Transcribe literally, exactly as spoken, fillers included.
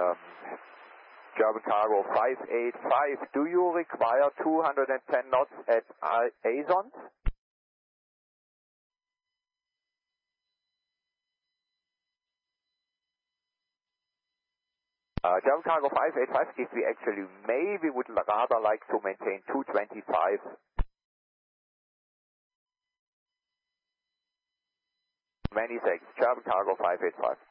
Um, German Cargo five eight five, do you require two hundred ten knots at Azons? Uh, German Cargo five eight five, if we actually maybe would rather like to maintain two twenty-five. Many thanks, German Cargo five eight five.